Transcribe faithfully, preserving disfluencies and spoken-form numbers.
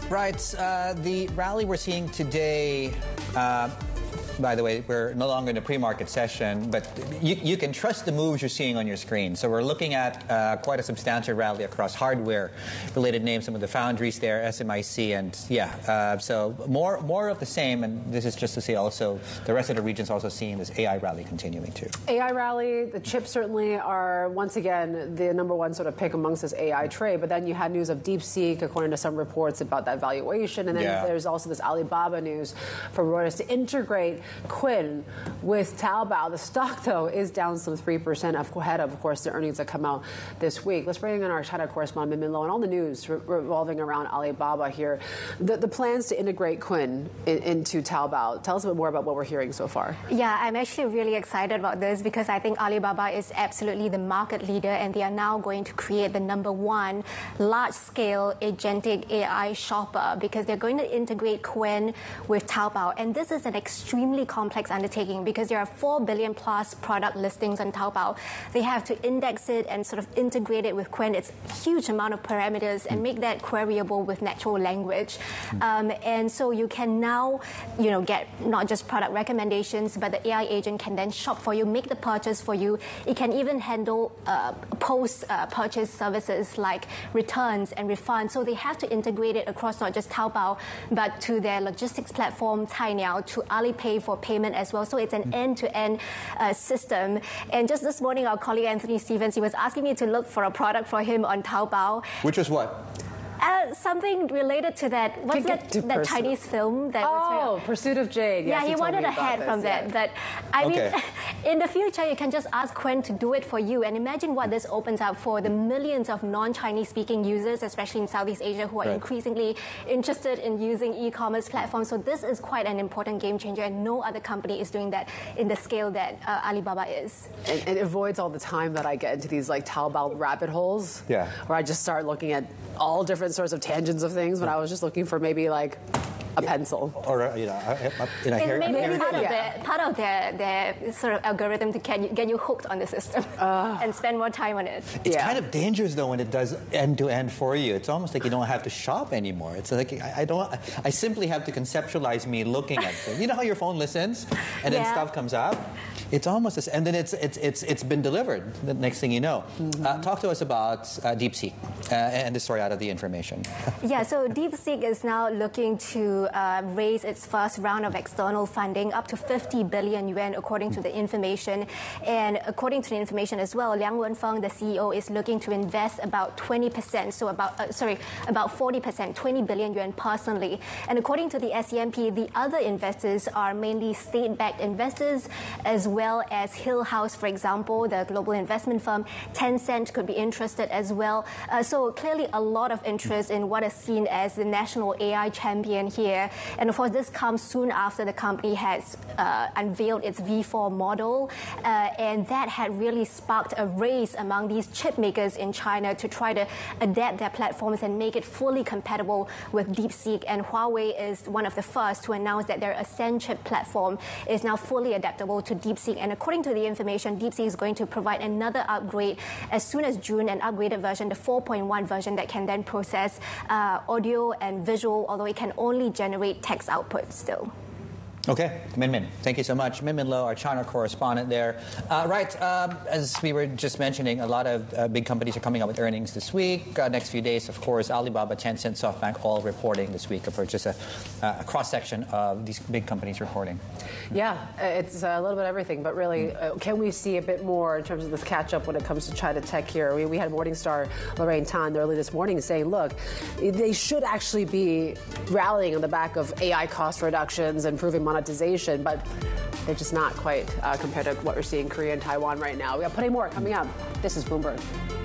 Right. Uh, the rally we're seeing today, uh, by the way, we're no longer in a pre-market session, but you, you can trust the moves you're seeing on your screen. So we're looking at uh, quite a substantial rally across hardware-related names, some of the foundries there, S M I C, and yeah, uh, so more more of the same. And this is just to say also the rest of the region's also seeing this A I rally continuing too. A I rally, the chips certainly are once again the number one sort of pick amongst this A I trade. But then you had news of DeepSeek, according to some reports, about that valuation, and then Yeah. there's also this Alibaba news from Reuters to integrate Quinn with Taobao. The stock, though, is down some three percent ahead of, of course, the earnings that come out this week. Let's bring in our China correspondent, Min Min Lo, and all the news re revolving around Alibaba here. The, the plans to integrate Quinn in, into Taobao. Tell us a bit more about what we're hearing so far. Yeah, I'm actually really excited about this because I think Alibaba is absolutely the market leader, and they are now going to create the number one large-scale agentic A I shopper because they're going to integrate Quinn with Taobao. And this is an extremely complex undertaking because there are four billion plus product listings on Taobao. They have to index it and sort of integrate it with Quinn. It's a huge amount of parameters and make that queryable with natural language. Um, and so you can now, you know, get not just product recommendations, but the A I agent can then shop for you, make the purchase for you. It can even handle uh, post-purchase uh, services like returns and refunds. So they have to integrate it across not just Taobao, but to their logistics platform, Cainiao, to Alipay for payment as well. So it's an end-to-end uh, system. And just this morning, our colleague Anthony Stevens, he was asking me to look for a product for him on Taobao. Which was what? Uh, something related to that. What's that, that Chinese film? That oh, was Pursuit of Jade. Yes, yeah, he, he wanted a hat from yeah. that. But I okay. mean, in the future, you can just ask Quen to do it for you. And imagine what this opens up for the millions of non-Chinese speaking users, especially in Southeast Asia, who are right. increasingly interested in using e-commerce platforms. So this is quite an important game changer, and no other company is doing that in the scale that uh, Alibaba is. And, and it avoids all the time that I get into these like Taobao rabbit holes, yeah. where I just start looking at all different sorts of tangents of things when I was just looking for maybe like a pencil. Or, you know, in a It's hair. maybe hair part, of yeah. their, part of their, their sort of algorithm to get you, get you hooked on the system uh, and spend more time on it. It's yeah. kind of dangerous, though, when it does end-to-end for you. It's almost like you don't have to shop anymore. It's like I, I don't. I simply have to conceptualize me looking at things. You know how your phone listens, and then yeah. stuff comes up. It's almost this, and then it's it's it's it's been delivered. The next thing you know, mm-hmm. uh, talk to us about uh, DeepSeek uh, and the story out of the information. Yeah, so DeepSeek is now looking to uh, raise its first round of external funding up to fifty billion yuan, according to the information. And according to the information as well, Liang Wenfeng, the C E O, is looking to invest about twenty percent, so about uh, sorry, about forty percent, twenty billion yuan personally. And according to the S E M P, the other investors are mainly state-backed investors, as well. well as Hill House, for example, the global investment firm. Tencent could be interested as well. Uh, so clearly a lot of interest in what is seen as the national A I champion here. And of course, this comes soon after the company has uh, unveiled its V four model. Uh, and that had really sparked a race among these chip makers in China to try to adapt their platforms and make it fully compatible with DeepSeek. And Huawei is one of the first to announce that their Ascend chip platform is now fully adaptable to DeepSeek. And according to the information, DeepSeek is going to provide another upgrade as soon as June, an upgraded version, the four point one version that can then process uh, audio and visual, although it can only generate text output still. Okay, Min Min, thank you so much. Min Min Lo, our China correspondent there. Uh, right, um, as we were just mentioning, a lot of uh, big companies are coming out with earnings this week. Uh, next few days, of course, Alibaba, Tencent, SoftBank, all reporting this week for just a, a cross-section of these big companies reporting. Yeah, it's a little bit of everything, but really, uh, can we see a bit more in terms of this catch-up when it comes to China tech here? We, we had Morningstar Lorraine Tan early this morning saying, look, they should actually be rallying on the back of A I cost reductions, improving monetization, but they're just not quite uh, compared to what we're seeing in Korea and Taiwan right now. We got plenty more coming up. This is Bloomberg.